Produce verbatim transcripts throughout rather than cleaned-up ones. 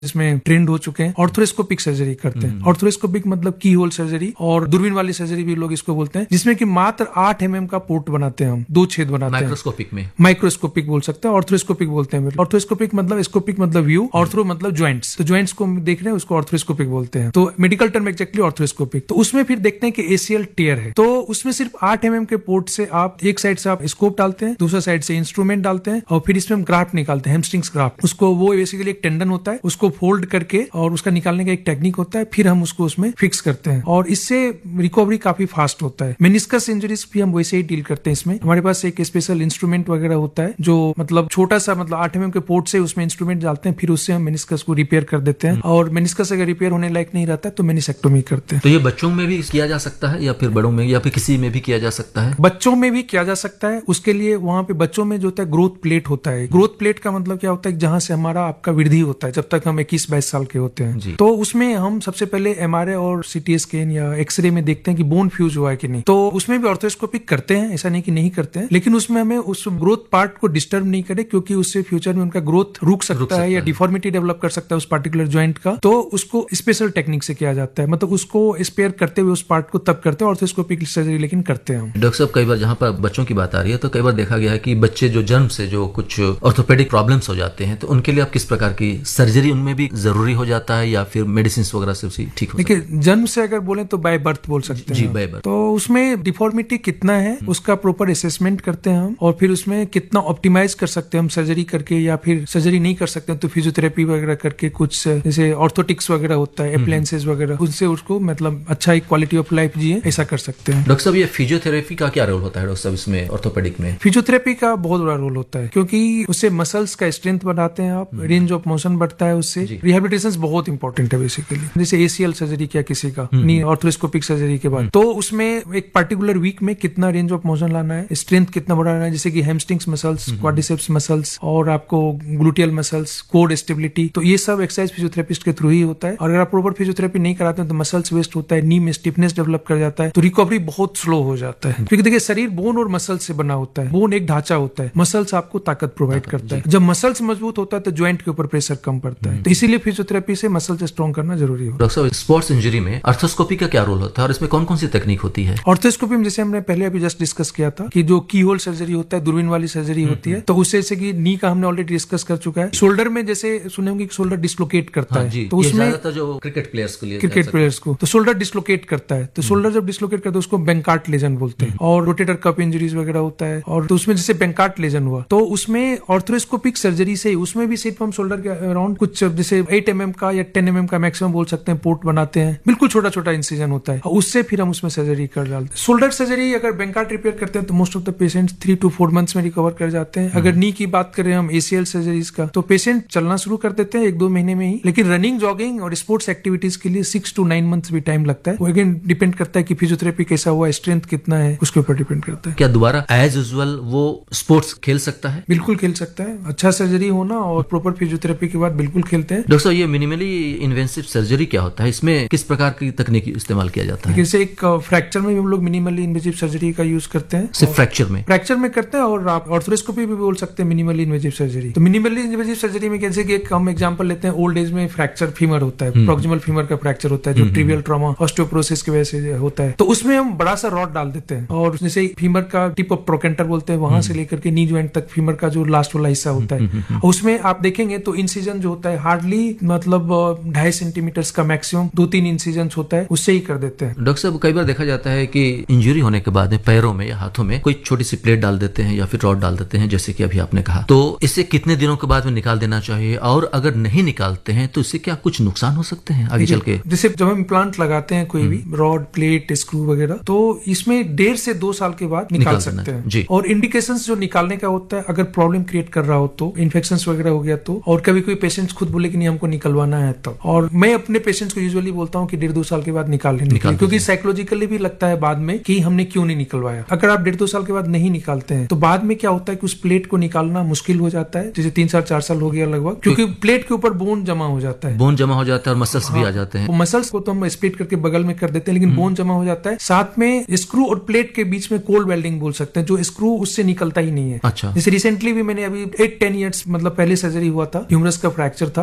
इसमें ट्रेंड हो चुके हैं, ऑर्थोस्कोपिक सर्जरी करते हैं। ऑर्थोस्कोपिक मतलब की होल सर्जरी, और दूरबीन वाली सर्जरी भी लोग इसको बोलते हैं, जिसमें कि मात्र आठ एम एम का पोर्ट बनाते हैं हम, दो छेद बनाते हैं। माइक्रोस्कोपिक में माइक्रोस्कोपिक बोल सकते हैं, ऑर्थोस्कोपिक बोलते हैं। ऑर्थोस्कोपिक मतलब स्कोपिक मतलब व्यू, ऑर्थो मतलब ज्वाइंट्स, तो ज्वाइंट्स को देख रहे हैं उसको ऑर्थोस्कोपिक बोलते हैं। तो मेडिकल टर्म एक्जेक्टली ऑर्थोस्कोपिक। तो उसमें फिर देखते हैं कि एसीएल टियर है, तो उसमें सिर्फ आठ एम एम के पोर्ट से आप एक साइड से आप स्कोप डालते हैं, दूसरा साइड से इंस्ट्रूमेंट डालते हैं, और फिर इसमें हम ग्राफ्ट निकालते हैं, हैमस्ट्रिंग्स ग्राफ्ट। उसको वो बेसिकली एक टेंडन होता है, उसको फोल्ड करके और उसका निकालने का एक टेक्निक होता है, फिर हम उसको उसमें फिक्स करते हैं, और इससे रिकवरी काफी फास्ट होता है। मेनिस्कस इंजरीज भी हम वैसे ही डील करते हैं। इसमें हमारे पास एक स्पेशल इंस्ट्रूमेंट वगैरह होता है, जो मतलब छोटा सा मतलब आठ एम एम के पोर्ट से उसमें इंस्ट्रूमेंट डालते हैं, फिर उससे हम मेनिस्कस को रिपेयर कर देते हैं। और मेनिस्कस अगर रिपेयर होने लायक नहीं रहता है तो मेनिसेक्टोमी करते हैं। तो ये बच्चों में भी किया जा सकता है या फिर बड़ों में या फिर किसी में भी किया जा सकता है? बच्चों में भी किया जा सकता है। उसके लिए वहां पे बच्चों में जो होता है ग्रोथ प्लेट होता है। ग्रोथ प्लेट का मतलब क्या होता है, जहां से हमारा आपका वृद्धि होता है जब तक हम इक्कीस बाईस साल के होते हैं। तो उसमें हम सबसे पहले एमआरआई और सीटी स्कैन या एक्सरे में देखते हैं कि बोन फ्यूज हुआ है कि नहीं। तो उसमें भी ऑर्थोस्कोपिक करते हैं, ऐसा नहीं कि नहीं करते हैं, लेकिन उसमें हमें उस ग्रोथ पार्ट को डिस्टर्ब नहीं करे, क्योंकि उससे फ्यूचर में उनका ग्रोथ रुक सकता, रुक सकता है या डिफॉर्मिटी डेवलप कर सकता है उस पर्टिकुलर ज्वाइंट का। तो उसको स्पेशल टेक्निक से किया जाता है, मतलब उसको स्पेयर करते हुए उस पार्ट को तब करते हैं ऑर्थोस्कोपिक सर्जरी, लेकिन करते हैं हम। डॉक्टर साहब, कई बार जहां पर बच्चों की बात आ रही है तो कई बार देखा गया है कि बच्चे जो जन्म से जो कुछ ऑर्थोपेडिक प्रॉब्लम्स हो जाते हैं, तो उनके लिए आप किस प्रकार की सर्जरी उनमें भी जरूरी हो जाता है या फिर मेडिसिन वगैरह से उसी ठीक हो? देखिए, जन्म से अगर बोले तो बाय बर्थ बोल सकते हैं जी, बाय बर्थ। तो उसमें डिफॉर्मिटी कितना है उसका प्रॉपर असेसमेंट करते हैं हम, और फिर उसमें कितना ऑप्टिमाइज कर सकते हैं हम सर्जरी करके, या फिर सर्जरी नहीं कर सकते हैं तो फिजियोथेरेपी वगैरह करके, कुछ जैसे ऑर्थोटिक्स वगैरह होता है, एप्लायंसेस वगैरह, उनसे उसको मतलब अच्छा एक क्वालिटी ऑफ लाइफ जिए, ऐसा कर सकते हैं। डॉक्टर साहब, ये फिजियोथेरेपी का क्या रोल होता है डॉक्टर साहब इसमें ऑर्थोपेडिक में? फिजियोथेरेपी का बहुत बड़ा रोल होता है, क्योंकि उससे मसल्स का स्ट्रेंथ बढ़ाते हैं आप, रेंज ऑफ मोशन बढ़ता है, उससे रिहेबिलिटेशन बहुत इंपॉर्टेंट है बेसिकली। जैसे एसीएल सर्जरी किया किसी का नी ऑर्थोस्कोपिक सर्जरी के बाद, तो उसमें एक पर्टिकुलर वीक में कितना रेंज ऑफ मोशन लाना है, स्ट्रेंथ कितना बढ़ाना है, जैसे कि हैमस्ट्रिंग्स मसल्स, क्वाड्रिसेप्स मसल्स, और आपको ग्लूटियल मसल्स, कोर स्टेबिलिटी, तो ये सब एक्सरसाइज फिजियोथेरेपिस्ट के थ्रू ही होता है। और अगर आप प्रॉपर फिजियोथेरेपी नहीं कराते हैं तो मसल्स वेस्ट होता है, नी में स्टिफनेस डेवलप कर जाता है, तो रिकवरी बहुत स्लो हो जाता है। क्योंकि देखिए, शरीर बोन और मसल से बना होता है, बोन एक ढांचा होता है, मसल्स आपको ताकत प्रोवाइड करता है। जब मसल्स मजबूत होता है तो ज्वाइंट के ऊपर प्रेशर कम पड़ता है, तो इसीलिए फिजियोथेरेपी से मसल्स स्ट्रॉन्ग करना जरूरी है। डॉक्टर साहब, स्पोर्ट्स इंजरी में आर्थोस्कोपी का क्या रोल होता है और इसमें कौन कौन सी तकनीक होती है? ऑर्थोस्कोपी में जैसे हमने पहले अभी जस्ट डिस्कस किया था कि जो की होल सर्जरी होता है, दूरबीन वाली सर्जरी होती है, तो उससे जैसे कि नी का हमने ऑलरेडी डिस्कस कर चुका है। शोल्डर में जैसे सुने होंगे कि शोल्डर डिस्लोकेट करता हाँ, है, तो उसमें जो क्रिकेट प्लेयर्स को क्रिकेट प्लेयर्स को तो शोल्डर डिस्लोकेट करता है, तो शोल्डर जब डिस्लोकेट करता है उसको बेंकार्ट लेजन बोलते हैं, और रोटेटर कप इंजरीज वगैरह होता है। और तो उसमें जैसे बेंकार्ट लेजन हुआ तो उसमें ऑर्थोस्कोपिक सर्जरी से उसमें भी सिर्फ हम शोल्डर के अराउंड कुछ जैसे एट एम एम का या टेन एम एम का मैक्सिमम बोल सकते हैं पोर्ट बनाते हैं, बिल्कुल छोटा छोटा इंसिजन होता है, उससे फिर हम उसमें सर्जरी कर डालते हैं। शोल्डर सर्जरी अगर बेंकार्ट रिपेयर करते हैं तो most of the patient three to four months में रिकवर कर जाते हैं। अगर नी की बात करें हम एसीएल सर्जरीज का, तो पेशेंट चलना शुरू कर देते हैं एक दो महीने में ही, लेकिन रनिंग, जॉगिंग और स्पोर्ट्स एक्टिविटीज के लिए सिक्स टू नाइन मंथ्स भी टाइम लगता है। वो अगेन डिपेंड करता है कि फिजियोथेरेपी कैसा हुआ, स्ट्रेंथ कितना है, उसके ऊपर डिपेंड करता है। क्या दोबारा एज यूजुअल वो स्पोर्ट्स खेल सकता है? बिल्कुल खेल सकता है, अच्छा सर्जरी होना और प्रॉपर फिजियोथेरेपी के बाद बिल्कुल खेलते हैं। डॉक्टर साहब, ये मिनिमली इन्वेसिव सर्जरी क्या होता है, इसमें किस प्रकार की तकनीक इस्तेमाल किया जाता है? जैसे एक फ्रैक्चर में भी हम लोग मिनिमली इन्वेसिव सर्जरी का यूज करते हैं। सिर्फ फ्रैक्चर में? फ्रैक्चर में करते हैं, और आप ऑर्थोस्कोपी भी बोल सकते हैं मिनिमली इन्वेसिव सर्जरी। तो मिनिमली इन्वेसिव सर्जरी में जैसे कि एक हम एग्जांपल लेते हैं, ओल्ड एज में फ्रैक्चर फीमर होता है, प्रॉक्सिमल फीमर का फ्रैक्चर होता है, जो ट्रिवियल ट्रॉमा ऑस्टियोपोरोसिस की वजह से होता है, तो उसमें हम बड़ा सा रॉड डाल देते हैं, और जैसे फीमर का टिप ऑफ प्रोकेंटर बोलते हैं, वहां से लेकर के नी जॉइंट तक फीमर का जो लास्ट वाला हिस्सा होता है, उसमें आप देखेंगे तो इंसिजन जो होता है हार्डली मतलब ढाई सेंटीमीटर का मैक्सिमम दो तीन इंसिजन होता है, उससे ही कर देते हैं। डॉक्टर साहब, कई बार देखा जाता है कि इंजरी होने के बाद में पैरों में या हाथों में कोई छोटी सी प्लेट डाल देते हैं या फिर रॉड डाल देते हैं, जैसे कि अभी आपने कहा, तो इससे कितने दिनों के बाद में निकाल देना चाहिए, और अगर नहीं निकालते हैं तो इससे क्या कुछ नुकसान हो सकते हैं आगे चल के? जैसे जब हम इम्प्लांट लगाते हैं कोई भी रॉड, प्लेट, स्क्रू वगैरह, तो इसमें डेढ़ से दो साल के बाद निकाल सकते हैं। और इंडिकेशंस जो निकालने का होता है, अगर प्रॉब्लम क्रिएट कर रहा हो तो, इन्फेक्शंस वगैरह हो गया तो, और कभी कोई पेशेंट्स खुद बोले कि नहीं हमको निकलवाना है तब। और मैं अपने पेशेंट्स को यूजुअली बोलता हूँ कि डेढ़ दो साल के बाद निकाल लेने, क्योंकि साइकोलॉजिकली भी लगता है बाद में कि हमने क्यों नहीं निकलवाया। अगर आप डेढ़ दो साल के बाद नहीं निकालते हैं तो बाद में क्या होता है कि उस प्लेट को निकालना मुश्किल हो जाता है, जैसे तीन साल चार साल हो गया लगभग, क्योंकि प्लेट के ऊपर बोन जमा हो जाता है, बोन जमा हो जाता है और मसल्स भी आ जाते हैं। मसल्स को तो हम स्प्लिट करके बगल में कर देते हैं, लेकिन बोन जमा हो जाता है। साथ में स्क्रू और प्लेट के बीच में कोल्ड वेल्डिंग बोल सकते हैं, जो स्क्रू उससे निकलता ही नहीं है। अच्छा। जैसे रिसेंटली भी मैंने अभी एट टेन ईयर्स मतलब पहले सर्जरी हुआ था, ह्यूमरस का फ्रैक्चर था,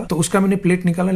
तो उसका मैंने प्लेट निकाला।